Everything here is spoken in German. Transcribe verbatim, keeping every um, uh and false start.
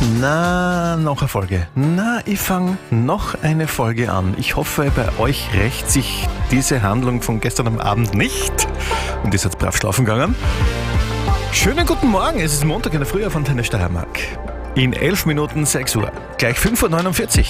Na, noch eine Folge. Na, ich fange noch eine Folge an. Ich hoffe, bei euch rächt sich diese Handlung von gestern am Abend nicht. Und ihr seid brav schlafen gegangen. Schönen guten Morgen, es ist Montag in der Früh auf Antenne Steiermark. In elf Minuten sechs Uhr. Gleich fünf Uhr neunundvierzig.